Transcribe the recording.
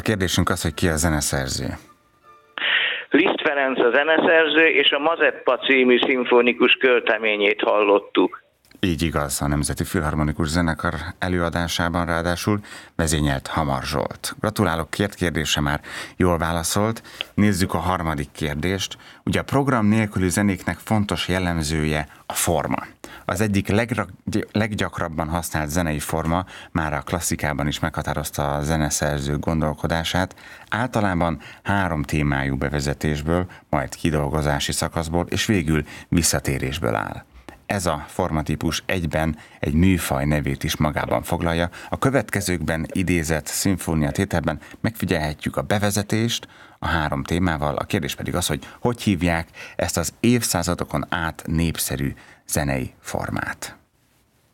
kérdésünk az, hogy ki a zeneszerző. Liszt Ferenc a zeneszerző, és a Mazeppa című szimfonikus költeményét hallottuk. Így igaz, a Nemzeti Filharmonikus Zenekar előadásában ráadásul vezényelt Hamar Zsolt. Gratulálok, két kérdése már jól válaszolt. Nézzük a harmadik kérdést. Ugye a program nélküli zenéknek fontos jellemzője a forma. Az egyik leggyakrabban használt zenei forma már a klasszikában is meghatározta a zeneszerző gondolkodását. Általában 3 témájú bevezetésből, majd kidolgozási szakaszból és végül visszatérésből áll. Ez a formatípus egyben egy műfaj nevét is magában foglalja. A következőkben idézett szimfóniatételben megfigyelhetjük a bevezetést a 3 témával, a kérdés pedig az, hogy hívják ezt az évszázadokon át népszerű zenei formát.